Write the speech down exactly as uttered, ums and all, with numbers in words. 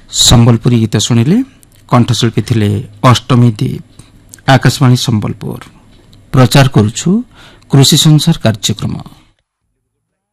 संबलपुरी गीत शुणिले कंठशिल्पी थिले अष्टमी दीप। आकाशवाणी संबलपुर प्रचार करुछु कृषि संसार कार्यक्रम।